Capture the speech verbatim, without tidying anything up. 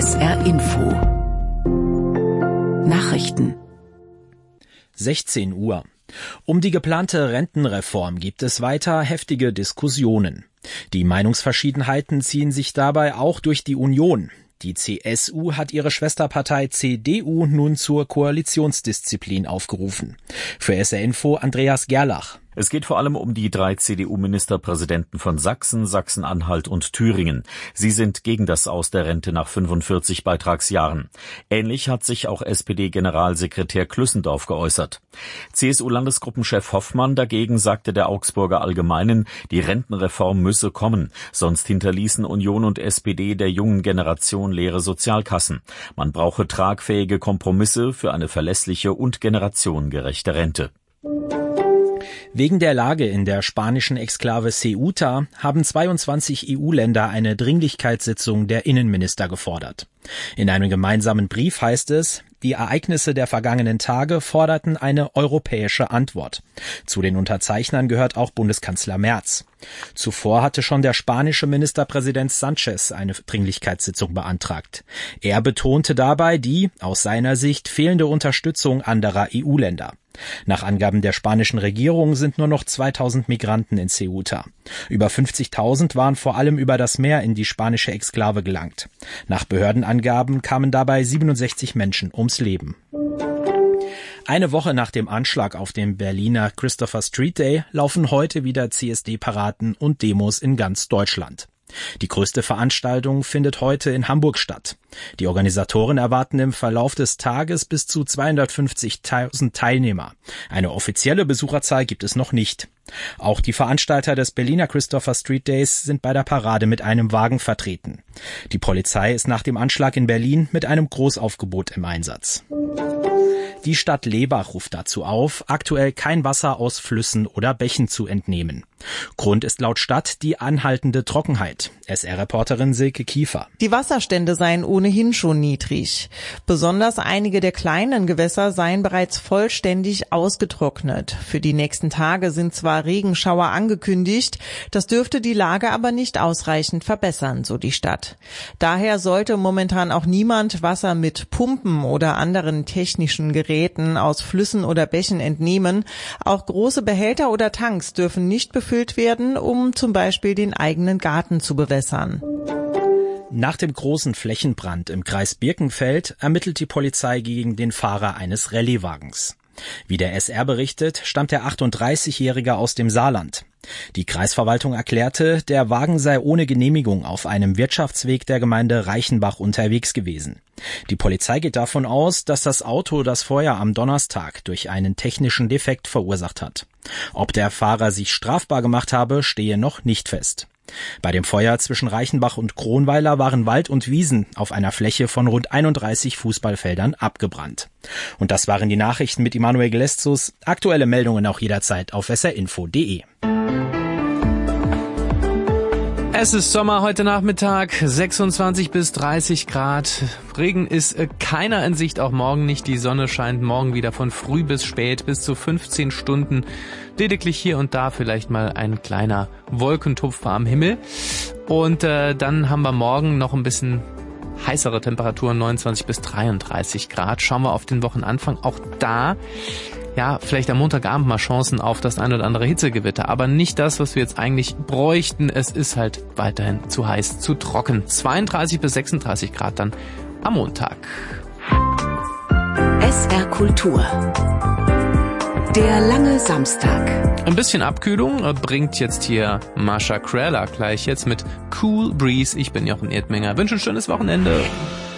S R Info Nachrichten sechzehn Uhr. Um die geplante Rentenreform gibt es weiter heftige Diskussionen. Die Meinungsverschiedenheiten ziehen sich dabei auch durch die Union. Die C S U hat ihre Schwesterpartei C D U nun zur Koalitionsdisziplin aufgerufen. Für S R Info Andreas Gerlach. Es geht vor allem um die drei C D U-Ministerpräsidenten von Sachsen, Sachsen-Anhalt und Thüringen. Sie sind gegen das Aus der Rente nach fünfundvierzig Beitragsjahren. Ähnlich hat sich auch S P D-Generalsekretär Klüssendorf geäußert. C S U-Landesgruppenchef Hoffmann dagegen sagte der Augsburger Allgemeinen, die Rentenreform müsse kommen, sonst hinterließen Union und S P D der jungen Generation leere Sozialkassen. Man brauche tragfähige Kompromisse für eine verlässliche und generationengerechte Rente. Wegen der Lage in der spanischen Exklave Ceuta haben zweiundzwanzig E U-Länder eine Dringlichkeitssitzung der Innenminister gefordert. In einem gemeinsamen Brief heißt es, die Ereignisse der vergangenen Tage forderten eine europäische Antwort. Zu den Unterzeichnern gehört auch Bundeskanzler Merz. Zuvor hatte schon der spanische Ministerpräsident Sanchez eine Dringlichkeitssitzung beantragt. Er betonte dabei die, aus seiner Sicht, fehlende Unterstützung anderer E U-Länder. Nach Angaben der spanischen Regierung sind nur noch zweitausend Migranten in Ceuta. Über fünfzigtausend waren vor allem über das Meer in die spanische Exklave gelangt. Nach Behördenangaben kamen dabei siebenundsechzig Menschen ums Leben. Eine Woche nach dem Anschlag auf dem Berliner Christopher Street Day laufen heute wieder C S D-Paraden und Demos in ganz Deutschland. Die größte Veranstaltung findet heute in Hamburg statt. Die Organisatoren erwarten im Verlauf des Tages bis zu zweihundertfünfzigtausend Teilnehmer. Eine offizielle Besucherzahl gibt es noch nicht. Auch die Veranstalter des Berliner Christopher Street Days sind bei der Parade mit einem Wagen vertreten. Die Polizei ist nach dem Anschlag in Berlin mit einem Großaufgebot im Einsatz. Die Stadt Lebach ruft dazu auf, aktuell kein Wasser aus Flüssen oder Bächen zu entnehmen. Grund ist laut Stadt die anhaltende Trockenheit. S R-Reporterin Silke Kiefer. Die Wasserstände seien ohnehin schon niedrig. Besonders einige der kleinen Gewässer seien bereits vollständig ausgetrocknet. Für die nächsten Tage sind zwar Regenschauer angekündigt, das dürfte die Lage aber nicht ausreichend verbessern, so die Stadt. Daher sollte momentan auch niemand Wasser mit Pumpen oder anderen technischen Geräten aus Flüssen oder Bächen entnehmen. Auch große Behälter oder Tanks dürfen nicht befüllt werden, um zum Beispiel den eigenen Garten zu bewässern. Nach dem großen Flächenbrand im Kreis Birkenfeld ermittelt die Polizei gegen den Fahrer eines Rallyewagens. Wie der S R berichtet, stammt der achtunddreißigjährige aus dem Saarland. Die Kreisverwaltung erklärte, der Wagen sei ohne Genehmigung auf einem Wirtschaftsweg der Gemeinde Reichenbach unterwegs gewesen. Die Polizei geht davon aus, dass das Auto das Feuer am Donnerstag durch einen technischen Defekt verursacht hat. Ob der Fahrer sich strafbar gemacht habe, stehe noch nicht fest. Bei dem Feuer zwischen Reichenbach und Kronweiler waren Wald und Wiesen auf einer Fläche von rund einunddreißig Fußballfeldern abgebrannt. Und das waren die Nachrichten mit Immanuel Gelestus. Aktuelle Meldungen auch jederzeit auf s r info punkt d e. Es ist Sommer heute Nachmittag, sechsundzwanzig bis dreißig Grad. Regen ist keiner in Sicht, auch morgen nicht. Die Sonne scheint morgen wieder von früh bis spät, bis zu fünfzehn Stunden. Lediglich hier und da vielleicht mal ein kleiner Wolkentupfer am Himmel. Und äh, dann haben wir morgen noch ein bisschen heißere Temperaturen, neunundzwanzig bis dreiunddreißig Grad. Schauen wir auf den Wochenanfang. Auch da, ja, vielleicht am Montagabend mal Chancen auf das ein oder andere Hitzegewitter. Aber nicht das, was wir jetzt eigentlich bräuchten. Es ist halt weiterhin zu heiß, zu trocken. zweiunddreißig bis sechsunddreißig Grad dann am Montag. S R Kultur. Der lange Samstag. Ein bisschen Abkühlung bringt jetzt hier Mascha Kreller gleich jetzt mit Cool Breeze. Ich bin Jochen Erdmenger. Wünsche ein schönes Wochenende.